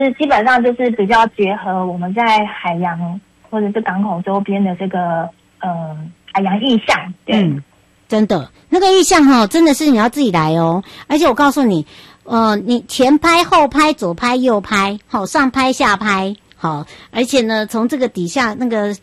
是基本上就是比较结合我们在海洋或者是港口周边的这个海洋意象。对， 真的那个意象真的是你要自己来哦。而且我告诉你，你前拍后拍左拍右拍，好，上拍下拍。好，而且呢，从这个底下那个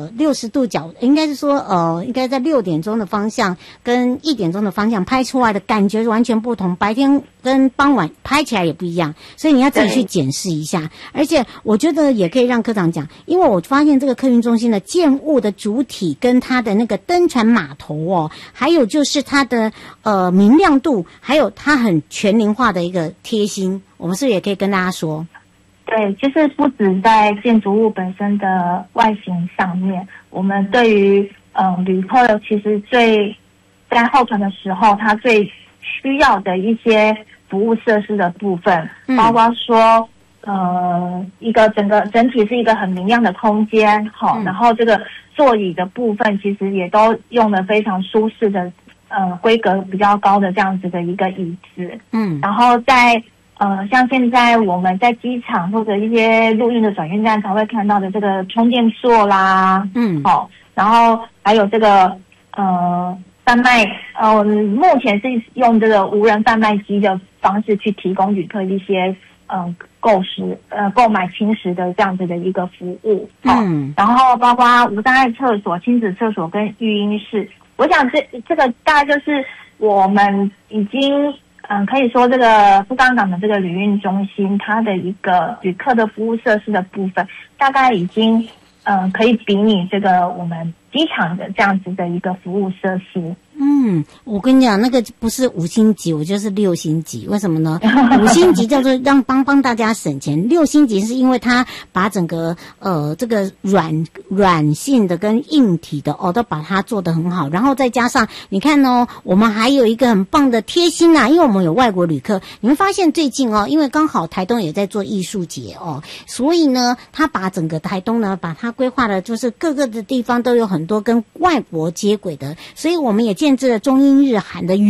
60度角，应该是说应该在6点钟的方向跟1点钟的方向拍出来的感觉完全不同，白天跟傍晚拍起来也不一样，所以你要自己去检视一下。而且我觉得也可以让科长讲，因为我发现这个客运中心的建物的主体跟它的那个登船码头还有就是它的明亮度，还有它很全龄化的一个贴心，我们是不是也可以跟大家说？ 对，就是不止在建筑物本身的外形上面，我们对于旅客其实在候船的时候，他最需要的一些服务设施的部分，包括说一个整体是一个很明亮的空间，然后这个座椅的部分其实也都用了非常舒适的规格比较高的这样子的一个椅子，然后在像现在我们在机场或者一些陆运的转运站才会看到的这个充电座啦，然后还有这个贩卖，目前是用这个无人贩卖机的方式去提供旅客一些购买轻食的这样子的一个服务，然后包括无障碍厕所、亲子厕所跟育婴室，我想这个大概就是我们已经。可以说这个富冈港的这个旅运中心，它的一个旅客的服务设施的部分，大概已经可以比拟这个我们机场的这样子的一个服务设施。 我跟你讲，那个不是5星级，我就是6星级。为什么呢？5星级叫做帮大家省钱，6星级是因为它把整个这个软性的跟硬体的都把它做得很好，然后再加上你看我们还有一个很棒的贴心因为我们有外国旅客，你会发现最近因为刚好台东也在做艺术节所以呢，他把整个台东呢把它规划的就是各个的地方都有很多跟外国接轨的，所以我们也建制了中英日韩的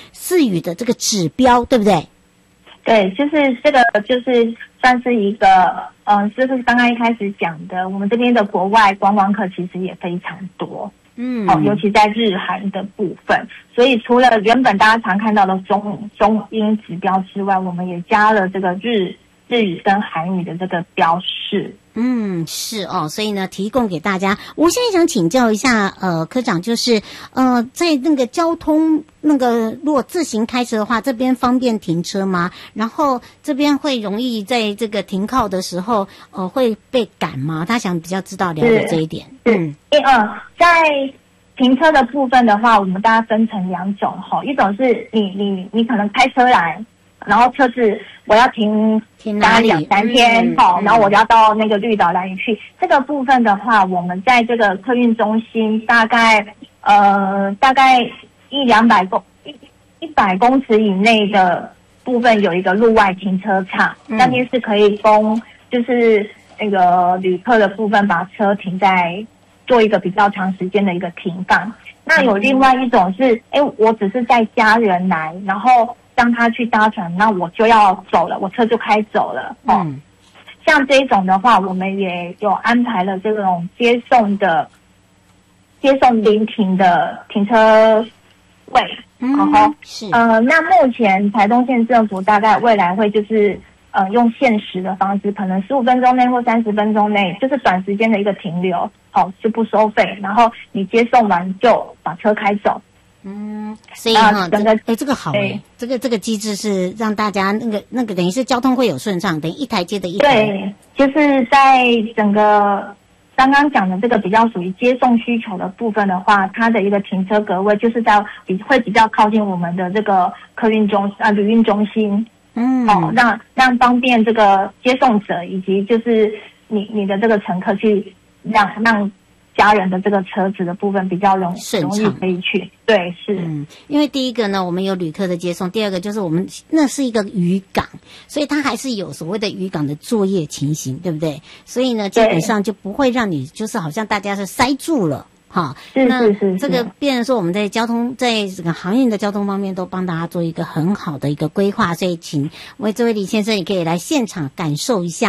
4语的这个指标，对不对？ 对，就是这个就是算是一个就是刚刚一开始讲的，我们这边的国外观光客其实也非常多，尤其在日韩的部分，所以除了原本大家常看到的中英指标之外，我们也加了这个日语跟韩语的这个标示。 是所以呢，提供给大家。我现在想请教一下，科长，就是在那个交通如果自行开车的话，这边方便停车吗？然后这边会容易在这个停靠的时候，会被赶吗？他想比较知道了解这一点。 在停车的部分的话，我们大家分成2种一种是你可能开车来。然后车子我要停大概2-3天，然后我要到那个绿岛来去。这个部分的话，我们在这个客运中心大概100公尺以内的部分有一个路外停车场，那边是可以供就是那个旅客的部分把车停在做一个比较长时间的一个停放。那有另外一种是，我只是带家人来，然后让他去搭船，那我就要走了，我车就开走了。像这一种的话，我们也有安排了这种接送临停的停车位。那目前台东县政府大概未来会就是用限时的方式，可能15分钟内或30分钟内，就是短时间的一个停留，就不收费，然后你接送完就把车开走。 所以这个好这个机制是让大家那个等于是交通会有顺畅，等于一台接着一台。 对，就是在整个刚刚讲的这个比较属于接送需求的部分的话，它的一个停车格位就是会比较靠近我们的这个旅运中心。让方便这个接送者以及就是你的这个乘客去让家人的这个车子的部分比较容易可以去。对，是。 因为第一个呢，我们有旅客的接送，第二个就是我们那是一个渔港，所以它还是有所谓的渔港的作业情形，对不对？所以呢，基本上就不会让你就是好像大家是塞住了。 好， 是那是是这个变成说我们在交通，在这个航运的交通方面都帮大家做一个很好的一个规划，所以请为这位李先生也可以来现场感受一下。